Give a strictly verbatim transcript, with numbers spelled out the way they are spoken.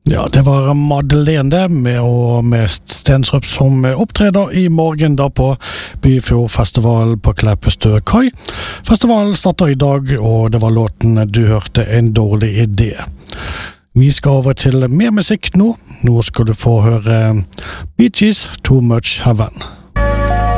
Ja, det var Madeleine det, med, og med Stensrup som opptreder i morgen da på Byfjordfestival på Kleppestø Kai. Festivalen starter i dag, og det var låten du hørte, En dårlig idé. Vi skal over til mer musikk nå. Nå skal du få høre Bee Gees, Too Much Heaven.